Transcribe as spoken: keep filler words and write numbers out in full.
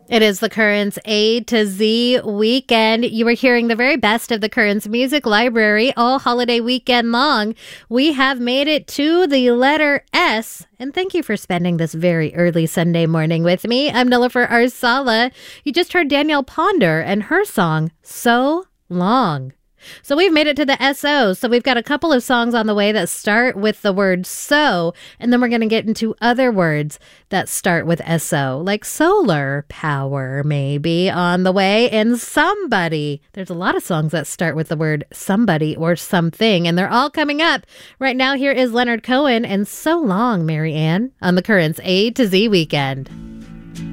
It is the Currents A to Z weekend. You are hearing the very best of the Currents Music Library all holiday weekend long. We have made it to the letter S, and thank you for spending this very early Sunday morning with me. I'm Nilofer Arsala. You just heard Danielle Ponder and her song, So Long. So we've made it to the S O. So we've got a couple of songs on the way that start with the word so, and then we're going to get into other words that start with S O, like solar power maybe on the way, and somebody. There's a lot of songs that start with the word somebody or something, and they're all coming up. Right now, here is Leonard Cohen and So Long, Mary Ann, on the Currents A to Z weekend.